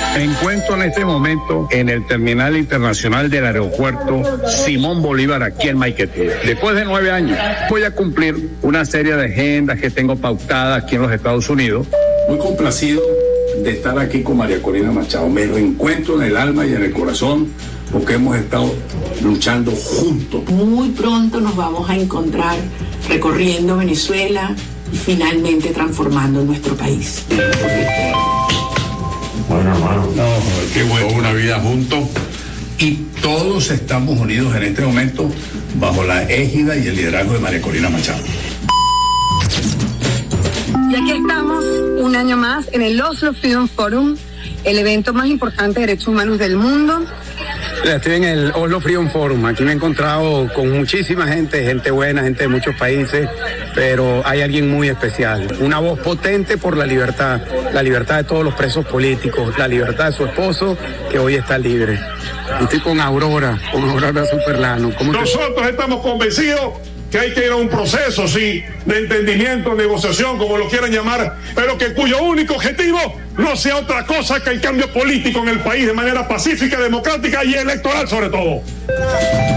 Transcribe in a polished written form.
Me encuentro en este momento en el terminal internacional del aeropuerto Simón Bolívar, aquí en Maiquetía. Después de 9 años voy a cumplir una serie de agendas que tengo pautadas aquí en los Estados Unidos. Muy complacido de estar aquí con María Corina Machado. Me reencuentro en el alma y en el corazón porque hemos estado luchando juntos. Muy pronto nos vamos a encontrar recorriendo Venezuela y finalmente transformando nuestro país. Bueno, hermano. No, qué bueno, una vida juntos. Y todos estamos unidos en este momento bajo la égida y el liderazgo de María Corina Machado. Y aquí estamos un año más en el Oslo Freedom Forum, el evento más importante de derechos humanos del mundo. Estoy en el Oslo Freedom Forum. Aquí me he encontrado con muchísima gente buena, gente de muchos países, pero hay alguien muy especial. Una voz potente por la libertad de todos los presos políticos, la libertad de su esposo, que hoy está libre. Estoy con Aurora Superlano. Nosotros estamos convencidos que hay que ir a un proceso, sí, de entendimiento, negociación, como lo quieran llamar, pero que cuyo único objetivo no sea otra cosa que el cambio político en el país de manera pacífica, democrática y electoral sobre todo.